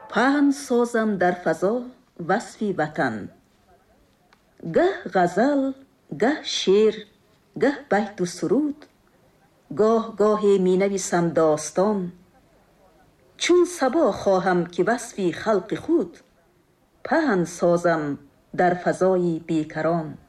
پهن سازم در فضا وصفی وطن، گه غزل، گه شعر، گه بیت و سرود، گاه گاهی می نویسم داستان. چون صبا خواهم که وصفی خلق خود، پهن سازم در فضای بیکران.